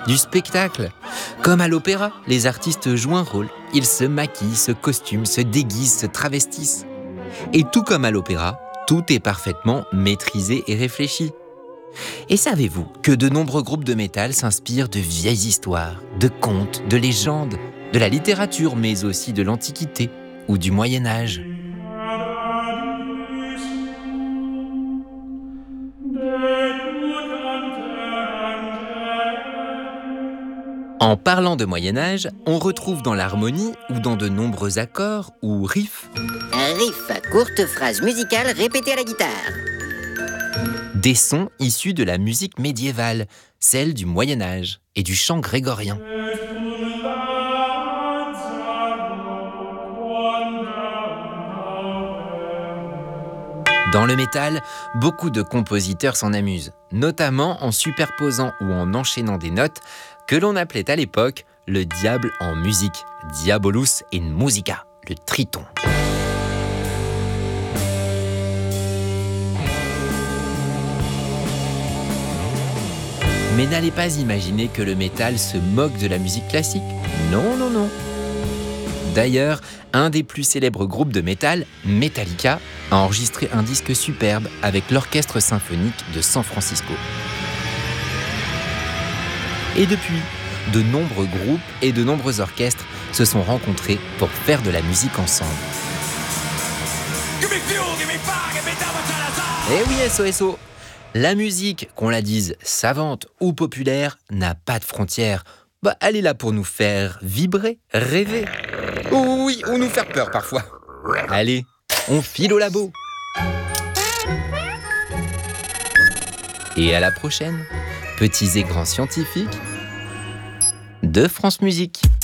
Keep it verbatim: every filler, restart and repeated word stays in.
du spectacle. Comme à l'opéra, les artistes jouent un rôle. Ils se maquillent, se costument, se déguisent, se travestissent. Et tout comme à l'opéra, tout est parfaitement maîtrisé et réfléchi. Et savez-vous que de nombreux groupes de métal s'inspirent de vieilles histoires, de contes, de légendes, de la littérature, mais aussi de l'Antiquité ou du Moyen-Âge. En parlant de Moyen-Âge, on retrouve dans l'harmonie ou dans de nombreux accords ou riffs Un riff, courte phrase musicale répétée à la guitare. des sons issus de la musique médiévale, celle du Moyen-Âge et du chant grégorien. Dans le métal, beaucoup de compositeurs s'en amusent, notamment en superposant ou en enchaînant des notes que l'on appelait à l'époque le diable en musique, Diabolus in musica, le triton. Mais n'allez pas imaginer que le métal se moque de la musique classique. Non, non, non. D'ailleurs, un des plus célèbres groupes de métal, Metallica, a enregistré un disque superbe avec l'Orchestre symphonique de San Francisco. Et depuis, de nombreux groupes et de nombreux orchestres se sont rencontrés pour faire de la musique ensemble. Eh oui, S O S O! La musique, qu'on la dise savante ou populaire, n'a pas de frontières. Bah, elle est là pour nous faire vibrer, rêver. Oh oui, ou nous faire peur parfois. Allez, on file au labo. Et à la prochaine, petits et grands scientifiques de France Musique.